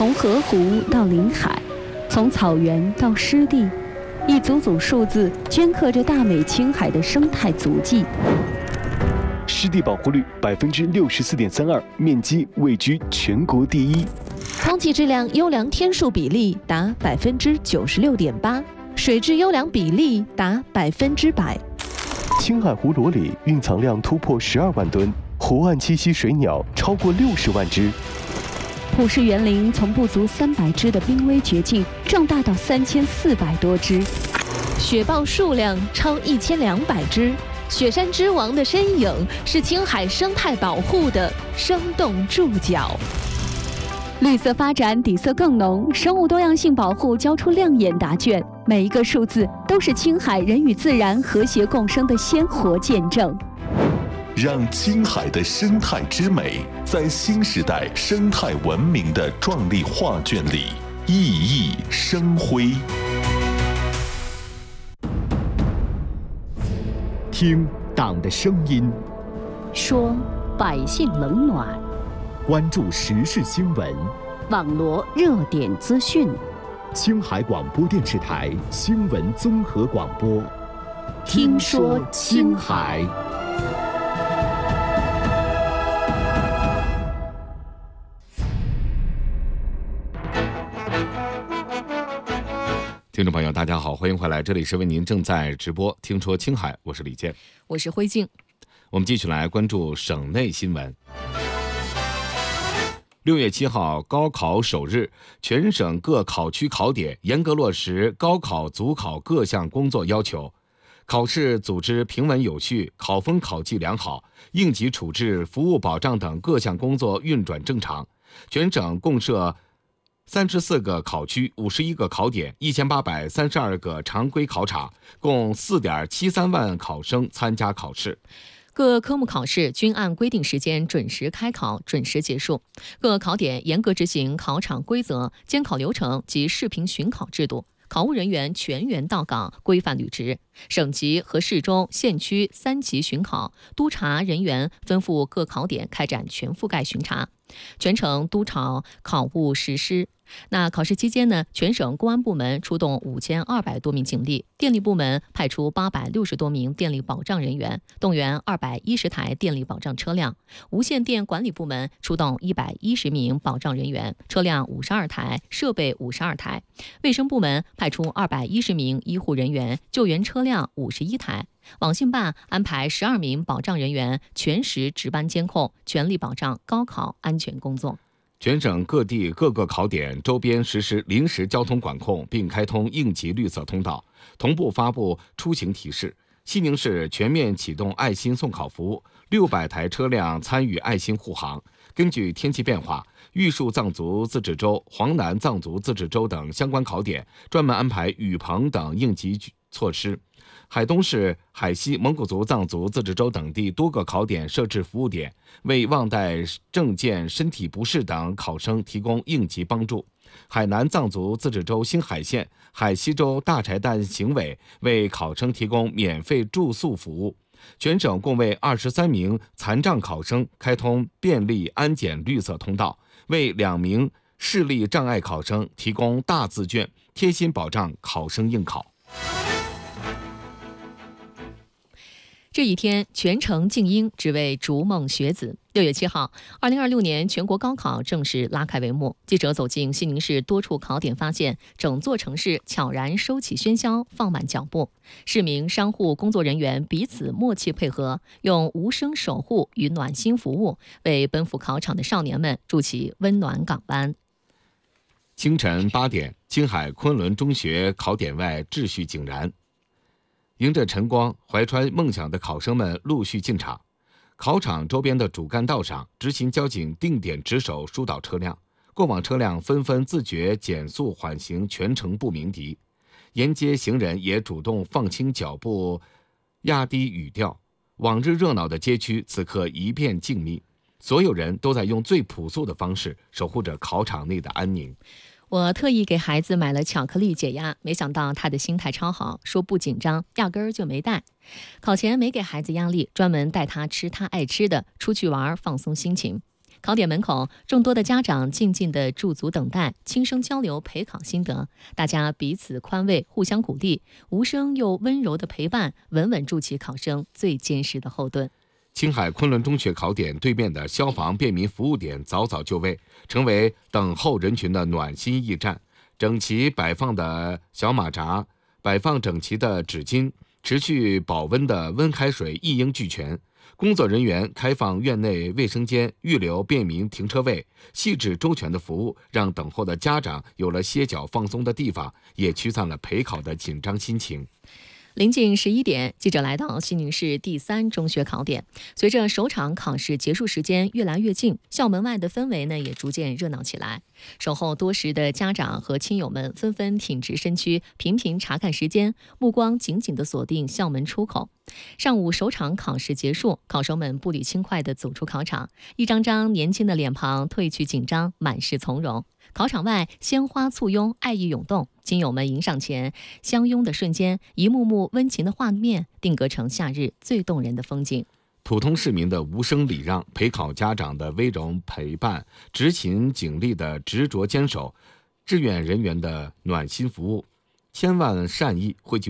从河湖到临海，从草原到湿地，一组组数字镌刻着大美青海的生态足迹。 湿地保护率64.32%，面积位居全国第一。 空气质量优良天数比例达96.8%，水质优良比例达100%。 青海湖裸里蕴藏量突破12万吨，湖岸栖息水鸟超过60万只。 普氏园林从不足300只的濒危绝境壮大到3400多只， 雪豹数量超1200只。雪山之王的身影是青海生态保护的生动注脚。 绿色发展底色更浓，生物多样性保护交出亮眼答卷，每一个数字都是青海人与自然和谐共生的鲜活见证。 让青海的生态之美在新时代生态文明的壮丽画卷里熠熠生辉。 听党的声音， 说百姓冷暖， 关注时事新闻， 网罗热点资讯。 青海广播电视台新闻综合广播， 听说青海。 听众朋友大家好，欢迎回来，这里是为您正在直播听说青海，我是李健， 我是辉静。 我们继续来关注省内新闻。6月7号高考首日，全省各考区考点严格落实高考组考各项工作要求，考试组织平稳有序，考风考纪良好，应急处置、服务保障等各项工作运转正常。全省共设34个考区，51个考点，1832个常规考场，共4.73万考生参加考试。 各科目考试均按规定时间准时开考、准时结束。各考点严格执行考场规则、监考流程及视频巡考制度，考务人员全员到岗，规范履职。省级和市中县区3级巡考，督查人员吩咐各考点开展全覆盖巡查，全程督查考务实施。那考试期间呢，全省公安部门出动5200多名警力，电力部门派出860多名电力保障人员，动员210台电力保障车辆；无线电管理部门出动110名保障人员，车辆52台，设备52台；卫生部门派出210名医护人员，救援车辆51台；网信办安排12名保障人员全时值班监控，全力保障高考安全工作。 全省各地各个考点周边实施临时交通管控，并开通应急绿色通道，同步发布出行提示。西宁市全面启动爱心送考服务，600台车辆参与爱心护航。根据天气变化，玉树藏族自治州、黄南藏族自治州等相关考点专门安排雨棚等应急措施。海东市、海西蒙古族藏族自治州等地多个考点设置服务点，为忘带证件、身体不适等考生提供应急帮助。海南藏族自治州兴海县、海西州大柴旦行委为考生提供免费住宿服务。全省共为23名残障考生开通便利安检绿色通道，为2名视力障碍考生提供大字卷，贴心保障考生应考。 这一天，全城静音，只为逐梦学子。6月7号，2026年全国高考正式拉开帷幕。记者走进西宁市多处考点，发现整座城市悄然收起喧嚣，放慢脚步。市民、商户、工作人员彼此默契配合，用无声守护与暖心服务，为奔赴考场的少年们筑起温暖港湾。 清晨8点，青海昆仑中学考点外秩序井然。迎着晨光，怀揣梦想的考生们陆续进场。考场周边的主干道上，执勤交警定点值守疏导车辆，过往车辆纷纷自觉减速缓行，全程不鸣笛。沿街行人也主动放轻脚步，压低语调。往日热闹的街区此刻一片静谧，所有人都在用最朴素的方式守护着考场内的安宁。 我特意给孩子买了巧克力解压，没想到他的心态超好，说不紧张，压根儿就没带。考前没给孩子压力，专门带他吃他爱吃的，出去玩放松心情。 考点门口，众多的家长静静地驻足等待，轻声交流陪考心得，大家彼此宽慰，互相鼓励，无声又温柔的陪伴，稳稳筑起考生最坚实的后盾。 青海昆仑中学考点对面的消防便民服务点早早就位，成为等候人群的暖心驿站。整齐摆放的小马扎，摆放整齐的纸巾，持续保温的温开水一应俱全。工作人员开放院内卫生间，预留便民停车位，细致周全的服务让等候的家长有了歇脚放松的地方，也驱散了陪考的紧张心情。 临近11点，记者来到西宁市第3中学考点。随着首场考试结束时间越来越近，校门外的氛围呢也逐渐热闹起来。守候多时的家长和亲友们纷纷挺直身躯，频频查看时间，目光紧紧地锁定校门出口。上午首场考试结束，考生们步履轻快地走出考场，一张张年轻的脸庞褪去紧张，满是从容。考场外鲜花簇拥，爱意涌动，亲友们迎上前，相拥的瞬间，一幕幕温情的画面定格成夏日最动人的风景。 普通市民的无声礼让，陪考家长的微容陪伴，执勤警力的执着坚守，志愿人员的暖心服务，千万善意汇聚